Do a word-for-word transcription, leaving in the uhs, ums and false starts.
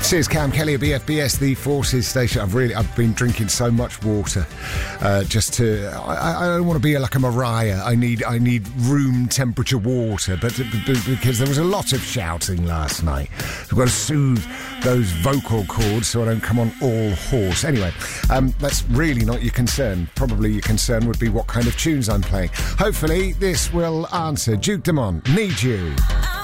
This is Cam Kelly at B F B S, the Forces station. I've really, I've been drinking so much water, uh, just to. I, I don't want to be like a Mariah. I need, I need room temperature water, but, but because there was a lot of shouting last night, I've got to soothe those vocal cords so I don't come on all hoarse. Anyway, um, that's really not your concern. Probably your concern would be what kind of tunes I'm playing. Hopefully, this will answer. Duke Dumont, Need You.